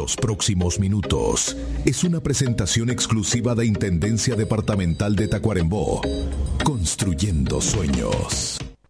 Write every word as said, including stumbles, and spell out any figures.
Los próximos minutos es una presentación exclusiva de Intendencia Departamental de Tacuarembó. Construyendo sueños.